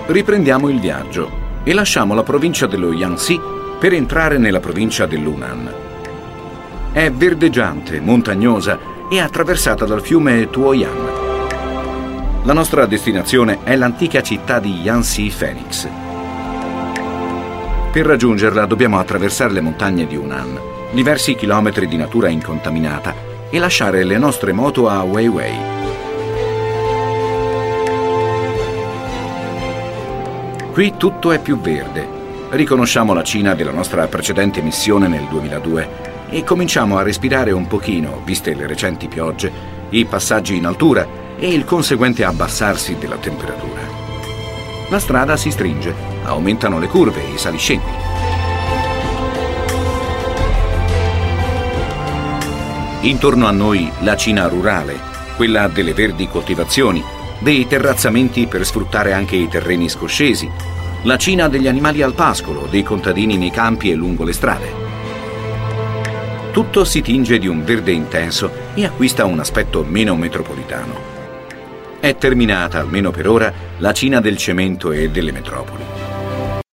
Riprendiamo il viaggio e lasciamo la provincia dello Jiangxi per entrare nella provincia dell'Hunan. È verdeggiante, montagnosa e attraversata dal fiume Tuoyang. La nostra destinazione è l'antica città di Yanxi Phoenix. Per raggiungerla dobbiamo attraversare le montagne di Hunan, diversi chilometri di natura incontaminata e lasciare le nostre moto a Weiwei. Qui tutto è più verde. Riconosciamo la Cina della nostra precedente missione nel 2002 e cominciamo a respirare un pochino, viste le recenti piogge, i passaggi in altura e il conseguente abbassarsi della temperatura. La strada si stringe, aumentano le curve e i saliscendi. Intorno a noi la Cina rurale, quella delle verdi coltivazioni, dei terrazzamenti per sfruttare anche i terreni scoscesi, la Cina degli animali al pascolo, dei contadini nei campi e lungo le strade. Tutto si tinge di un verde intenso e acquista un aspetto meno metropolitano. È terminata, almeno per ora, la Cina del cemento e delle metropoli.